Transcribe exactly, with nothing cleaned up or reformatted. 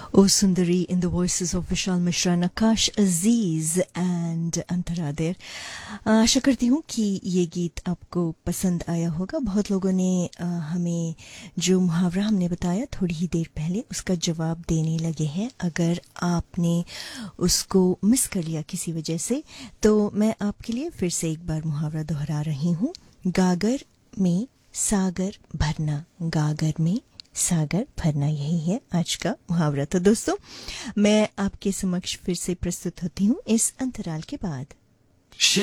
O Sundari in the voices of Vishal Mishra, Nakash Aziz and अंतरादेर। आशा करती हूँ कि ये गीत आपको पसंद आया होगा। बहुत लोगों ने आ, हमें जो मुहावरा हमने बताया थोड़ी ही देर पहले उसका जवाब देने लगे हैं। अगर आपने उसको मिस कर लिया किसी वजह से तो मैं आपके लिए फिर से एक बार मुहावरा दोहरा रही हूँ। गागर में सागर भरना, गागर में सागर भरना, यही है आज का मुहावरा। तो दोस्तों, मैं आपके समक्ष फिर से प्रस्तुत होती हूँ इस अंतराल के बाद।